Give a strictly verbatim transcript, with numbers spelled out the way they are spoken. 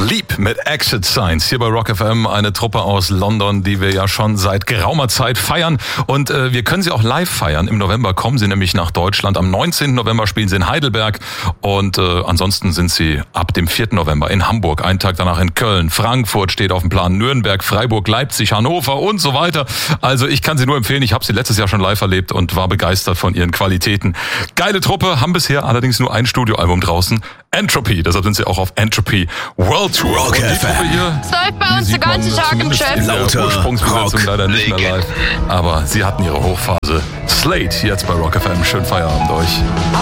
Leap mit Exit Signs hier bei Rock F M, eine Truppe aus London, die wir ja schon seit geraumer Zeit feiern. Und äh, wir können sie auch live feiern. Im November kommen sie nämlich nach Deutschland. Am neunzehnten November spielen sie in Heidelberg. Und äh, ansonsten sind sie ab dem vierten November in Hamburg, einen Tag danach in Köln. Frankfurt steht auf dem Plan, Nürnberg, Freiburg, Leipzig, Hannover und so weiter. Also ich kann sie nur empfehlen. Ich habe sie letztes Jahr schon live erlebt und war begeistert von ihren Qualitäten. Geile Truppe, haben bisher allerdings nur ein Studioalbum draußen. Entropy, deshalb sind sie auch auf Entropy World Tour. Rock F M. Es läuft bei uns den ganzen Tag im Geschäft. In der Ursprungsbesetzung leider nicht mehr live. Aber sie hatten ihre Hochphase. Slate, jetzt bei Rock F M. Schönen Feierabend euch.